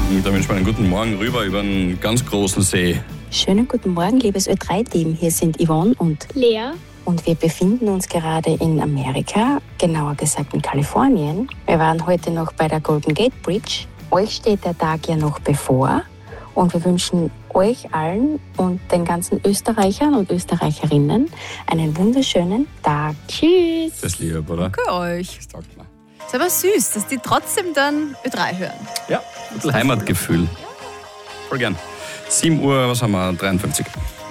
Und da wünschen wir einen guten Morgen rüber über einen ganz großen See. Schönen guten Morgen, liebes Ö3-Team. Hier sind Yvonne und Lea. Und wir befinden uns gerade in Amerika, genauer gesagt in Kalifornien. Wir waren heute noch bei der Golden Gate Bridge. Euch steht der Tag ja noch bevor. Und wir wünschen euch allen und den ganzen Österreichern und Österreicherinnen einen wunderschönen Tag. Tschüss! Das lieb, oder? Danke euch. Das taugt mir. Ist aber süß, dass die trotzdem dann Ö3 hören. Ja, ein bisschen Heimatgefühl. Voll gern. 7 Uhr, was haben wir? 53.